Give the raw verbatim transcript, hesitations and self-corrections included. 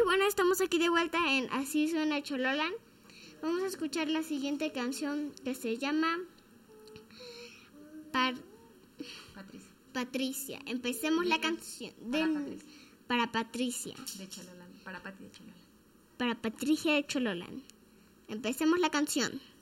bueno, estamos aquí de vuelta en Así Suena Chololan. Vamos a escuchar la siguiente canción que se llama Par... Patricia. Patricia. Empecemos la canción de... Para Patricia. Para Patricia. De Chololan. Para Pati de Chololan. Para Patricia de Chololan. Empecemos la canción.